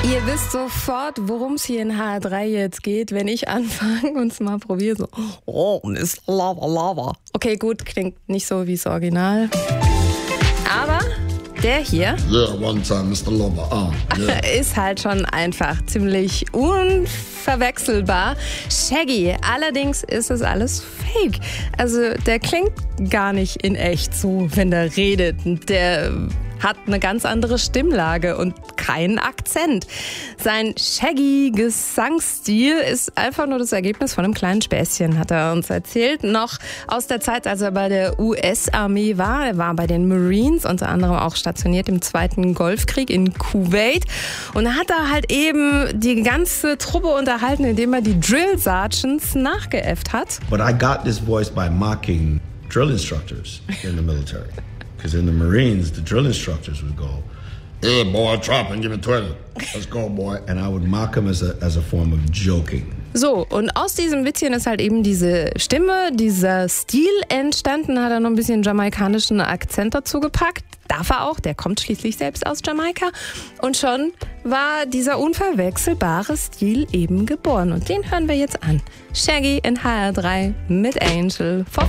Ihr wisst sofort, worum es hier in HR3 jetzt geht, wenn ich anfange und es mal probiere. So, oh, Mr. Lava Lava. Okay, gut, klingt nicht so wie das Original. Aber der hier one time, Mr. Lava. ist halt schon einfach ziemlich unverwechselbar. Shaggy, allerdings ist es alles fake. Also der klingt gar nicht in echt so, wenn der redet. Der hat eine ganz andere Stimmlage und keinen Akzent. Sein Shaggy-Gesangsstil ist einfach nur das Ergebnis von einem kleinen Späßchen, hat er uns erzählt. Noch aus der Zeit, als er bei der US-Armee war. Er war bei den Marines, unter anderem auch stationiert im Zweiten Golfkrieg in Kuwait. Und da hat er halt eben die ganze Truppe unterhalten, indem er die Drill Sergeants nachgeäfft hat. But I got this voice by mocking drill instructors in the military. Because in the Marines, the drill instructors would go, "Hey, boy, drop and give me 20. Let's go, boy." and I would mock them as a form of joking. So, und aus diesem Witzchen ist halt eben diese Stimme, dieser Stil entstanden, hat er noch ein bisschen jamaikanischen Akzent dazu gepackt. Darf er auch, der kommt schließlich selbst aus Jamaika. Und schon war dieser unverwechselbare Stil eben geboren. Und den hören wir jetzt an. Shaggy in HR3 mit Angel.